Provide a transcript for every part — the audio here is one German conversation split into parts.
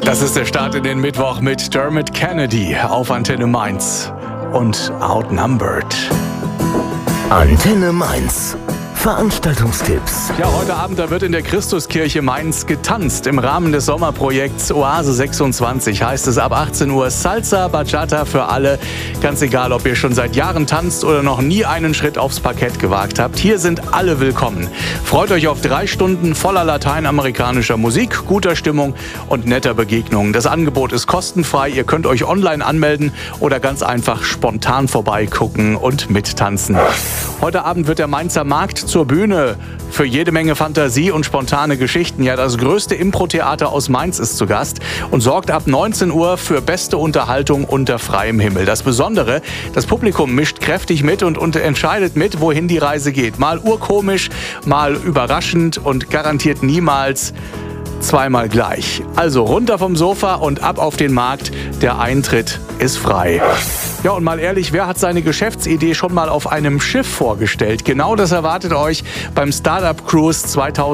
Das ist der Start in den Mittwoch mit Dermot Kennedy auf Antenne Mainz und Outnumbered. Antenne Mainz. Veranstaltungstipps. Ja, heute Abend, da wird in der Christuskirche Mainz getanzt. Im Rahmen des Sommerprojekts Oase 26 heißt es ab 18 Uhr Salsa, Bachata für alle. Ganz egal, ob ihr schon seit Jahren tanzt oder noch nie einen Schritt aufs Parkett gewagt habt. Hier sind alle willkommen. Freut euch auf 3 Stunden voller lateinamerikanischer Musik, guter Stimmung und netter Begegnungen. Das Angebot ist kostenfrei. Ihr könnt euch online anmelden oder ganz einfach spontan vorbeigucken und mittanzen. Heute Abend wird der Mainzer Markt zur Bühne für jede Menge Fantasie und spontane Geschichten. Ja, das größte Impro-Theater aus Mainz ist zu Gast und sorgt ab 19 Uhr für beste Unterhaltung unter freiem Himmel. Das Besondere, das Publikum mischt kräftig mit und entscheidet mit, wohin die Reise geht. Mal urkomisch, mal überraschend und garantiert niemals zweimal gleich. Also runter vom Sofa und ab auf den Markt. Der Eintritt ist frei. Ja, und mal ehrlich, wer hat seine Geschäftsidee schon mal auf einem Schiff vorgestellt? Genau das erwartet euch beim Startup Cruise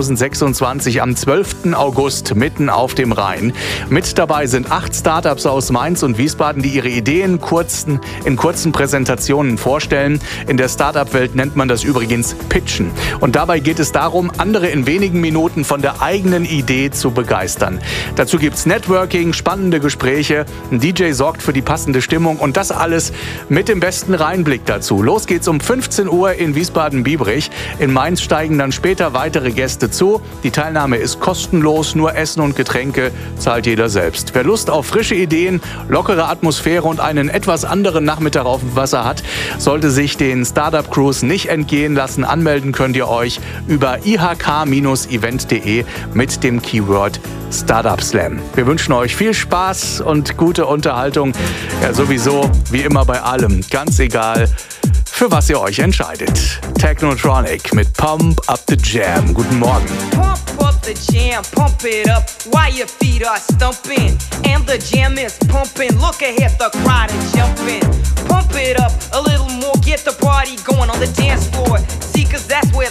2026 am 12. August mitten auf dem Rhein. Mit dabei sind 8 Startups aus Mainz und Wiesbaden, die ihre Ideen in kurzen Präsentationen vorstellen. In der Startup-Welt nennt man das übrigens Pitchen. Und dabei geht es darum, andere in wenigen Minuten von der eigenen Idee zu begeistern. Dazu gibt's Networking, spannende Gespräche, ein DJ sorgt für die passende Stimmung und das alles mit dem besten Rheinblick dazu. Los geht's um 15 Uhr in Wiesbaden-Biebrich. In Mainz steigen dann später weitere Gäste zu. Die Teilnahme ist kostenlos, nur Essen und Getränke zahlt jeder selbst. Wer Lust auf frische Ideen, lockere Atmosphäre und einen etwas anderen Nachmittag auf dem Wasser hat, sollte sich den Startup Cruise nicht entgehen lassen. Anmelden könnt ihr euch über ihk-event.de mit dem Keyword Startup Slam. Wir wünschen euch viel Spaß und gute Unterhaltung. Ja, sowieso, wie immer bei allem, ganz egal, für was ihr euch entscheidet. Technotronic mit Pump Up the Jam. Guten Morgen. Pump up the jam, pump it up while your feet are stumping. And the jam is pumping, look ahead, the crowd is jumping. Pump it up a little more, get the party going on the dance floor. See, 'cause that's where